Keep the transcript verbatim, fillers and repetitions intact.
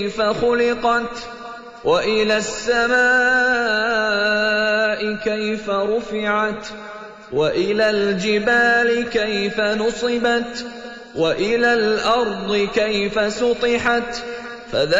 كيف خلقت وإلى السماء كيف رفعت وإلى الجبال كيف نصبت وإلى الأرض كيف سطحت